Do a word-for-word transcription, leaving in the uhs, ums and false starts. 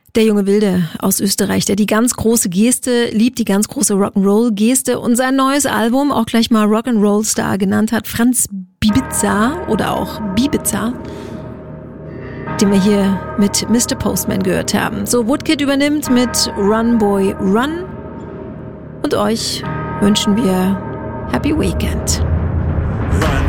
Der junge Wilde aus Österreich, der die ganz große Geste liebt, die ganz große Rock'n'Roll-Geste und sein neues Album auch gleich mal Rock'n'Roll-Star genannt hat, Franz Bibiza oder auch Bibiza, den wir hier mit Mister Postman gehört haben. So, Woodkid übernimmt mit Run Boy Run und euch wünschen wir Happy Weekend.